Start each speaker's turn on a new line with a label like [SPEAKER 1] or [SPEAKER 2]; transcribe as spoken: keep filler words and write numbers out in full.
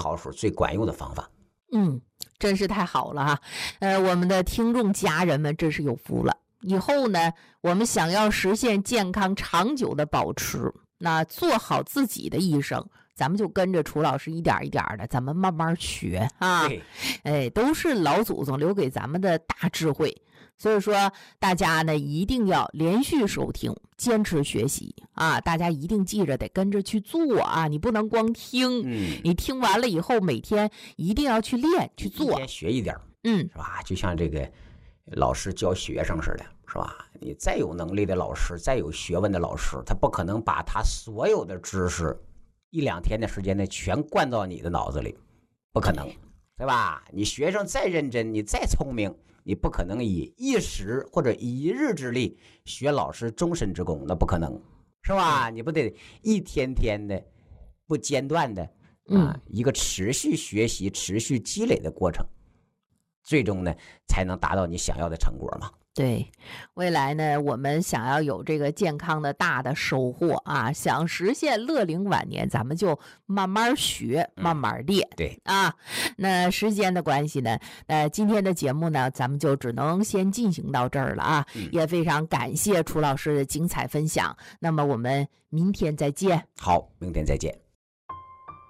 [SPEAKER 1] 好使、最管用的方法。
[SPEAKER 2] 嗯，真是太好了哈！呃，我们的听众家人们真是有福了。以后呢，我们想要实现健康长久的保持，那做好自己的医生，咱们就跟着楚老师一点一点的，咱们慢慢学啊。哎，都是老祖宗留给咱们的大智慧。所以说，大家呢一定要连续收听，坚持学习啊！大家一定记着得跟着去做啊！你不能光听，
[SPEAKER 1] 嗯，
[SPEAKER 2] 你听完了以后，每天一定要去练去做，
[SPEAKER 1] 一天学一点，
[SPEAKER 2] 嗯，
[SPEAKER 1] 是吧？就像这个老师教学生似的，是吧？你再有能力的老师，再有学问的老师，他不可能把他所有的知识一两天的时间内全灌到你的脑子里，不可能，对吧？你学生再认真，你再聪明，你不可能以一时或者一日之力学老师终身之功，那不可能，是吧？你不得一天天的不间断的啊，一个持续学习、持续积累的过程，最终呢才能达到你想要的成果嘛。
[SPEAKER 2] 对，未来呢，我们想要有这个健康的大的收获啊，想实现乐龄晚年，咱们就慢慢学，慢慢练。
[SPEAKER 1] 嗯、对
[SPEAKER 2] 啊，那时间的关系呢，呃，今天的节目呢，咱们就只能先进行到这儿了啊。嗯、也非常感谢楚老师的精彩分享。那么我们明天再见。
[SPEAKER 1] 好，明天再见。